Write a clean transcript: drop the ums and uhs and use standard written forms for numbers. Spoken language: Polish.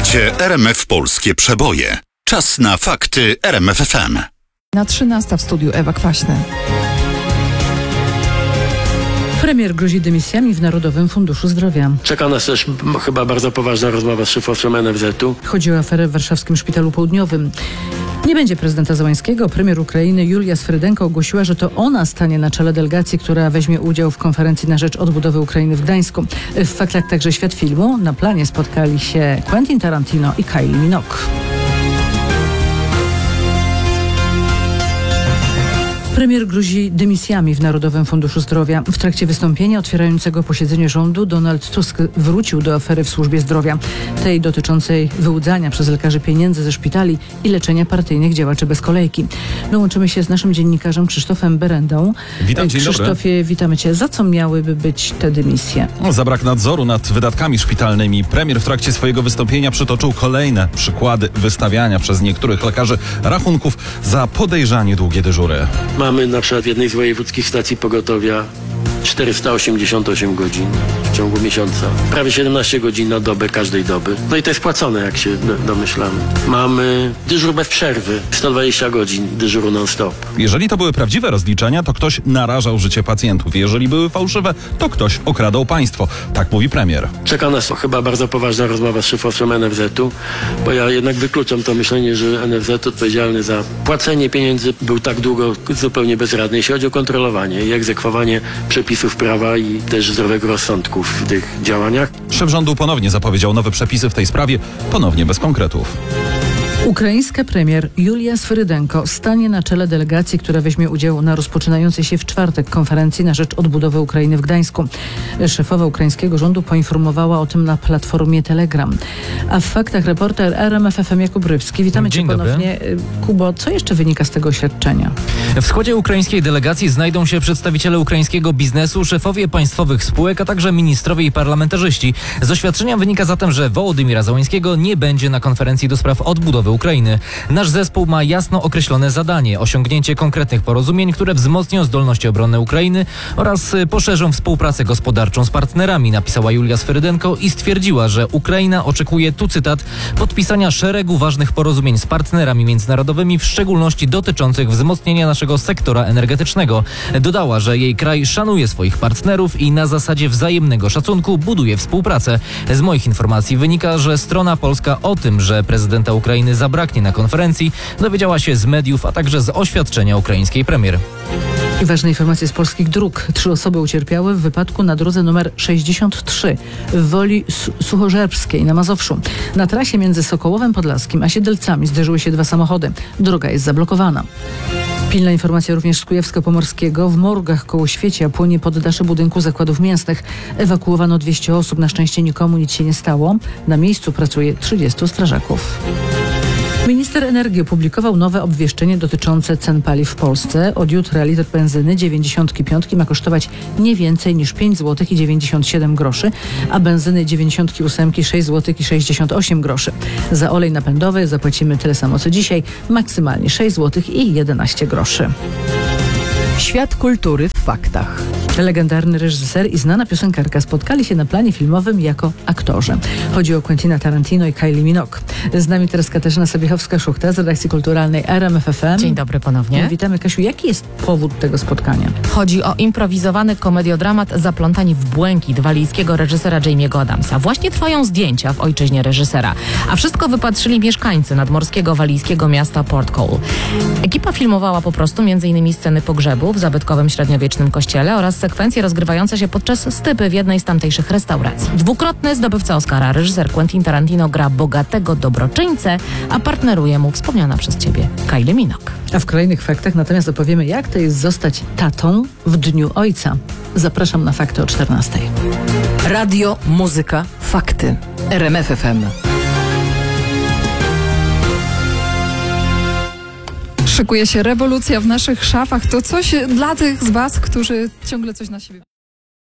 Słuchacie RMF Polskie Przeboje. Czas na fakty RMF FM. Na 13 w studiu Ewa Kwaśny. Premier grozi dymisjami w Narodowym Funduszu Zdrowia. Czeka nas też chyba bardzo poważna rozmowa z szefowcem NFZ-u. Chodzi o aferę w warszawskim Szpitalu Południowym. Nie będzie prezydenta Zełańskiego. Premier Ukrainy Julia Swyrydenko ogłosiła, że to ona stanie na czele delegacji, która weźmie udział w konferencji na rzecz odbudowy Ukrainy w Gdańsku. W faktach także świat filmu. Na planie spotkali się Quentin Tarantino i Kylie Minogue. Premier grozi dymisjami w Narodowym Funduszu Zdrowia. W trakcie wystąpienia otwierającego posiedzenie rządu Donald Tusk wrócił do afery w służbie zdrowia. Tej dotyczącej wyłudzania przez lekarzy pieniędzy ze szpitali i leczenia partyjnych działaczy bez kolejki. My łączymy się z naszym dziennikarzem Krzysztofem Berendą. Witam, dzień dobry. Krzysztofie, witamy Cię. Za co miałyby być te dymisje? Za brak nadzoru nad wydatkami szpitalnymi. Premier w trakcie swojego wystąpienia przytoczył kolejne przykłady wystawiania przez niektórych lekarzy rachunków za podejrzanie długie dyżury. Mamy na przykład w jednej z wojewódzkich stacji pogotowia 488 godzin w ciągu miesiąca. Prawie 17 godzin na dobę każdej doby. No i to jest płacone, jak się domyślamy. Mamy dyżur bez przerwy. 120 godzin dyżuru non-stop. Jeżeli to były prawdziwe rozliczenia, to ktoś narażał życie pacjentów. Jeżeli były fałszywe, to ktoś okradał państwo. Tak mówi premier. Czeka nas chyba bardzo poważna rozmowa z szefowcem NFZ-u, bo ja jednak wykluczam to myślenie, że NFZ odpowiedzialny za płacenie pieniędzy był tak długo zupełnie bezradny, jeśli chodzi o kontrolowanie i egzekwowanie przepisów prawa i też zdrowego rozsądku w tych działaniach. Szef rządu ponownie zapowiedział nowe przepisy w tej sprawie, ponownie bez konkretów. Ukraińska premier Julia Swyrydenko stanie na czele delegacji, która weźmie udział na rozpoczynającej się w czwartek konferencji na rzecz odbudowy Ukrainy w Gdańsku. Szefowa ukraińskiego rządu poinformowała o tym na platformie Telegram. A w faktach reporter RMF FM Jakub Rybski. Witamy Cię ponownie. Kubo, co jeszcze wynika z tego oświadczenia? W składzie ukraińskiej delegacji znajdą się przedstawiciele ukraińskiego biznesu, szefowie państwowych spółek, a także ministrowie i parlamentarzyści. Z oświadczenia wynika zatem, że Wołodymira Zełańskiego nie będzie na konferencji do spraw odbudowy Ukrainy. Nasz zespół ma jasno określone zadanie: osiągnięcie konkretnych porozumień, które wzmocnią zdolności obronne Ukrainy oraz poszerzą współpracę gospodarczą z partnerami, napisała Julia Swyrydenko i stwierdziła, że Ukraina oczekuje, tu cytat, podpisania szeregu ważnych porozumień z partnerami międzynarodowymi, w szczególności dotyczących wzmocnienia naszego sektora energetycznego. Dodała, że jej kraj szanuje swoich partnerów i na zasadzie wzajemnego szacunku buduje współpracę. Z moich informacji wynika, że strona polska o tym, że prezydenta Ukrainy zabraknie na konferencji, dowiedziała się z mediów, a także z oświadczenia ukraińskiej premier. I ważne informacje z polskich dróg. 3 osoby ucierpiały w wypadku na drodze numer 63 w Woli Suchorzerbskiej na Mazowszu. Na trasie między Sokołowem Podlaskim a Siedlcami zderzyły się 2 samochody. Droga jest zablokowana. Pilna informacja również z Kujawsko-Pomorskiego. W morgach koło Świecia płonie poddasze budynku zakładów mięsnych. Ewakuowano 200 osób. Na szczęście nikomu nic się nie stało. Na miejscu pracuje 30 strażaków. Minister energii opublikował nowe obwieszczenie dotyczące cen paliw w Polsce. Od jutra litr benzyny 95 ma kosztować nie więcej niż 5 zł i 97 groszy, a benzyny 98 6 zł i 68 groszy. Za olej napędowy zapłacimy tyle samo co dzisiaj, maksymalnie 6 zł i 11 groszy. Świat kultury w faktach. Legendarny reżyser i znana piosenkarka spotkali się na planie filmowym jako aktorzy. Chodzi o Quentina Tarantino i Kylie Minogue. Z nami teraz Katarzyna Sobiechowska-Szuchta z redakcji kulturalnej RMF FM. Dzień dobry ponownie. Witamy, Kasiu. Jaki jest powód tego spotkania? Chodzi o improwizowany komediodramat Zaplątani w błękit walijskiego reżysera Jamie'ego Adamsa. Właśnie trwają zdjęcia w ojczyźnie reżysera, a wszystko wypatrzyli mieszkańcy nadmorskiego walijskiego miasta Port Cole. Ekipa filmowała po prostu m.in. sceny pogrzebu w zabytkowym średniowiecznym kościele oraz sekwencje rozgrywające się podczas stypy w jednej z tamtejszych restauracji. Dwukrotny zdobywca Oscara, reżyser Quentin Tarantino, gra bogatego dobroczyńcę, a partneruje mu wspomniana przez Ciebie Kylie Minogue. A w kolejnych faktach natomiast opowiemy, jak to jest zostać tatą w Dniu Ojca. Zapraszam na fakty o 14:00. Radio, muzyka, fakty. RMF FM. Szykuje się rewolucja w naszych szafach. To coś dla tych z Was, którzy ciągle coś na siebie...